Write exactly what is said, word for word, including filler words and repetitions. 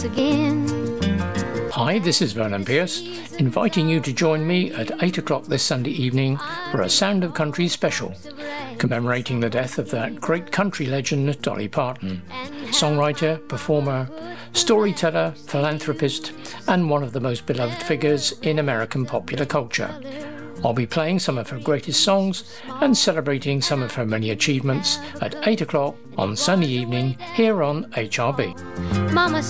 again. Hi, this is Vernon Pierce, inviting you to join me at eight o'clock this Sunday evening for a Sound of Country special, commemorating the death of that great country legend Dolly Parton, songwriter, performer, storyteller, philanthropist, and one of the most beloved figures in American popular culture. I'll be playing some of her greatest songs and celebrating some of her many achievements at eight o'clock on Sunday evening here on H R B. Mama